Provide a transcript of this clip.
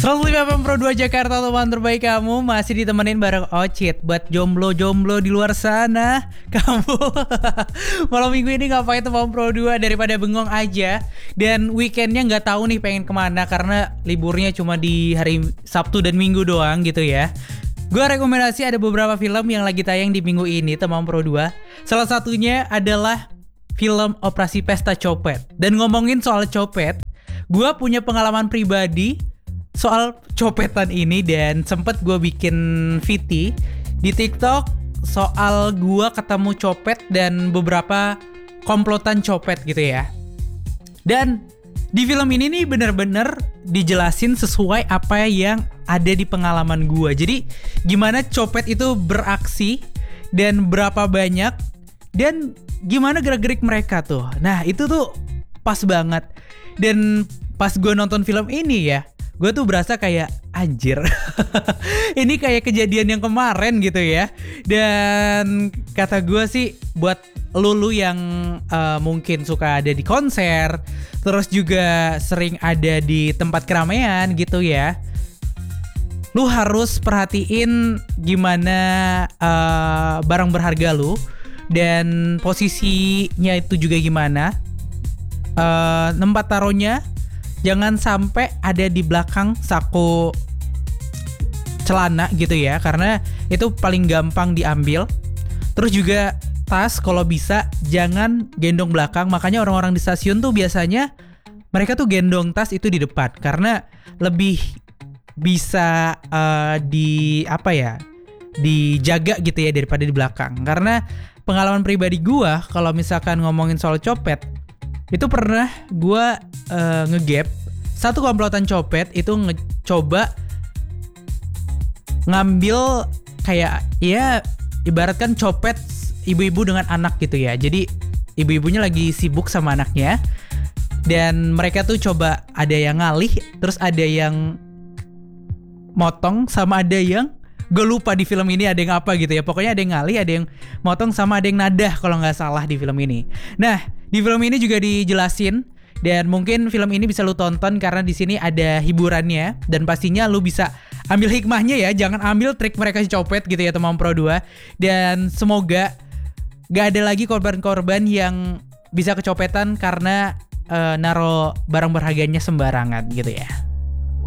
105 Pro 2 Jakarta, teman terbaik kamu. Masih ditemenin bareng Ocit. Buat jomblo-jomblo di luar sana, kamu malam minggu ini ngapain teman Pro 2 daripada bengong aja. Dan weekendnya gak tahu nih pengen kemana, karena liburnya cuma di hari Sabtu dan Minggu doang gitu ya. Gue rekomendasi ada beberapa film yang lagi tayang di minggu ini teman Pro 2. Salah satunya adalah film Operasi Pesta Copet. Dan ngomongin soal copet, gue punya pengalaman pribadi soal copetan ini, dan sempet gue bikin VT di TikTok soal gue ketemu copet dan beberapa komplotan copet gitu ya. Dan di film ini nih bener-bener dijelasin sesuai apa yang ada di pengalaman gue. Jadi gimana copet itu beraksi dan berapa banyak dan gimana gerak-gerik mereka tuh. Nah itu tuh pas banget. Dan pas gue nonton film ini ya, gue tuh berasa kayak anjir ini kayak kejadian yang kemarin gitu ya. Dan kata gue sih buat lu yang mungkin suka ada di konser, terus juga sering ada di tempat keramaian gitu ya, lu harus perhatiin gimana barang berharga lu dan posisinya itu juga gimana, tempat taruhnya. Jangan sampai ada di belakang saku celana gitu ya, karena itu paling gampang diambil. Terus juga tas kalau bisa jangan gendong belakang. Makanya orang-orang di stasiun tuh biasanya mereka tuh gendong tas itu di depan, karena lebih bisa dijaga gitu ya daripada di belakang. Karena pengalaman pribadi gua kalau misalkan ngomongin soal copet, itu pernah gue ngegap satu komplotan copet itu coba ngambil kayak ya ibaratkan copet ibu-ibu dengan anak gitu ya. Jadi ibu-ibunya lagi sibuk sama anaknya dan mereka tuh coba ada yang ngalih, terus ada yang motong, sama ada yang gue lupa di film ini ada yang apa gitu ya. Pokoknya ada yang ngalih, ada yang motong, sama ada yang nadah kalau nggak salah di film ini. Nah di film ini juga dijelasin, dan mungkin film ini bisa lu tonton karena di sini ada hiburannya dan pastinya lu bisa ambil hikmahnya ya. Jangan ambil trik mereka si copet gitu ya teman Pro 2. Dan semoga gak ada lagi korban-korban yang bisa kecopetan karena naro barang berharganya sembarangan gitu ya.